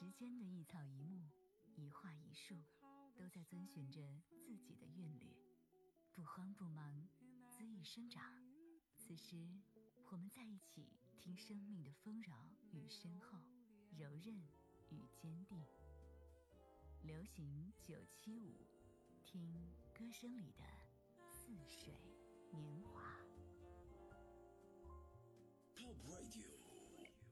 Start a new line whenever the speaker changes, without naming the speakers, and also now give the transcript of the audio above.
时间的一草一木，一花一树，都在遵循着自己的韵律，不慌不忙，恣意生长。此时我们在一起，听生命的丰饶与深厚，柔韧与坚定。流行975，听歌声里的似水年华。
Pop Radio